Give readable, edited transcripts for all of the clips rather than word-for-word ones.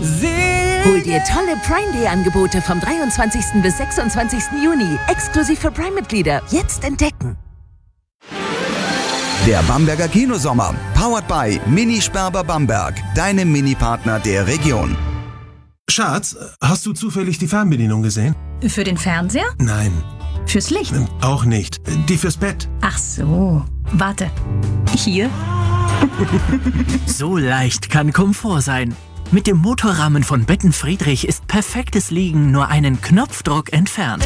Hol dir tolle Prime Day Angebote vom 23. bis 26. Juni. Exklusiv für Prime-Mitglieder. Jetzt entdecken. Der Bamberger Kinosommer. Powered by Mini Sperber Bamberg. Deinem Mini-Partner der Region. Schatz, hast du zufällig die Fernbedienung gesehen? Für den Fernseher? Nein. Fürs Licht? Auch nicht. Die fürs Bett. Ach so. Warte. Hier? So leicht kann Komfort sein. Mit dem Motorrahmen von Betten Friedrich ist perfektes Liegen nur einen Knopfdruck entfernt.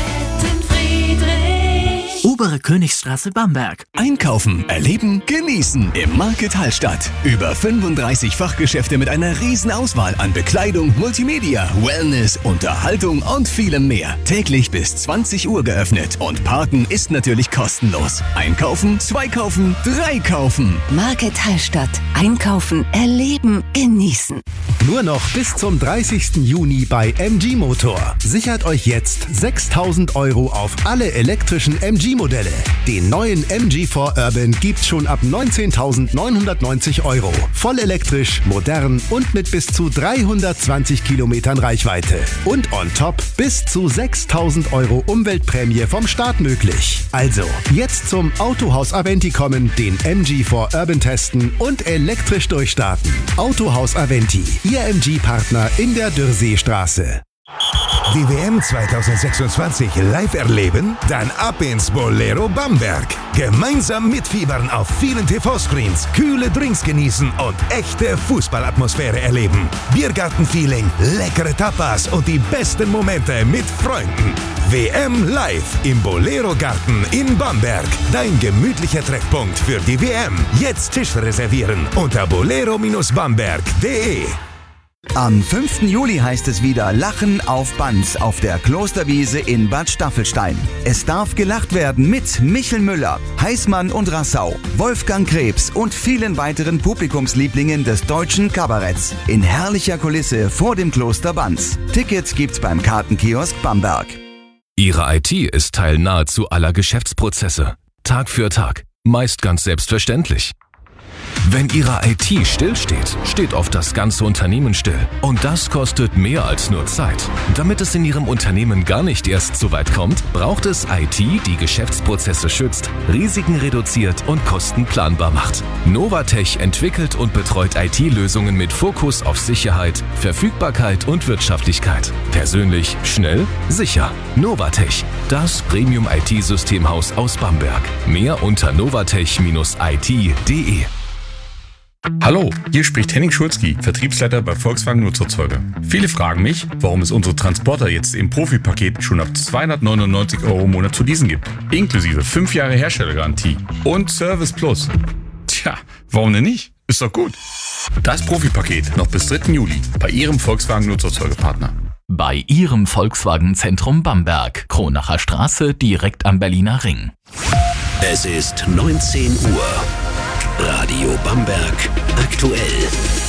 Obere Königsstraße, Bamberg. Einkaufen, erleben, genießen im Market Hallstatt. Über 35 Fachgeschäfte mit einer riesen Auswahl an Bekleidung, Multimedia, Wellness, Unterhaltung und vielem mehr. Täglich bis 20 Uhr geöffnet und Parken ist natürlich kostenlos. Einkaufen, 2 kaufen, 3 kaufen. Market Hallstatt. Einkaufen, erleben, genießen. Nur noch bis zum 30. Juni bei MG Motor. Sichert euch jetzt 6.000 € auf alle elektrischen MG-Modelle. Den neuen MG4 Urban gibt's schon ab 19.990 €. Voll elektrisch, modern und mit bis zu 320 Kilometern Reichweite. Und on top bis zu 6.000 € Umweltprämie vom Staat möglich. Also, jetzt zum Autohaus Aventi kommen, den MG4 Urban testen und elektrisch durchstarten. Autohaus Aventi, Ihr MG-Partner in der Dürrseestraße. Die WM 2026 live erleben? Dann ab ins Bolero Bamberg. Gemeinsam mitfiebern auf vielen TV-Screens, kühle Drinks genießen und echte Fußballatmosphäre erleben. Biergarten-Feeling, leckere Tapas und die besten Momente mit Freunden. WM live im Bolero Garten in Bamberg. Dein gemütlicher Treffpunkt für die WM. Jetzt Tisch reservieren unter bolero-bamberg.de. Am 5. Juli heißt es wieder Lachen auf Banz auf der Klosterwiese in Bad Staffelstein. Es darf gelacht werden mit Michel Müller, Heißmann und Rassau, Wolfgang Krebs und vielen weiteren Publikumslieblingen des deutschen Kabaretts. In herrlicher Kulisse vor dem Kloster Banz. Tickets gibt's beim Kartenkiosk Bamberg. Ihre IT ist Teil nahezu aller Geschäftsprozesse. Tag für Tag. Meist ganz selbstverständlich. Wenn Ihre IT stillsteht, steht oft das ganze Unternehmen still. Und das kostet mehr als nur Zeit. Damit es in Ihrem Unternehmen gar nicht erst so weit kommt, braucht es IT, die Geschäftsprozesse schützt, Risiken reduziert und Kosten planbar macht. Novatech entwickelt und betreut IT-Lösungen mit Fokus auf Sicherheit, Verfügbarkeit und Wirtschaftlichkeit. Persönlich, schnell, sicher. Novatech, das Premium-IT-Systemhaus aus Bamberg. Mehr unter novatech-it.de. Hallo, hier spricht Henning Schulzki, Vertriebsleiter bei Volkswagen Nutzerzeuger. Viele fragen mich, warum es unsere Transporter jetzt im Profipaket schon ab 299 € im Monat zu leasen gibt. Inklusive 5 Jahre Herstellergarantie und Service Plus. Tja, warum denn nicht? Ist doch gut. Das Profipaket noch bis 3. Juli bei Ihrem Volkswagen Nutzerzeugerpartner. Bei Ihrem Volkswagen Zentrum Bamberg, Kronacher Straße, direkt am Berliner Ring. Es ist 19 Uhr. Radio Bamberg aktuell.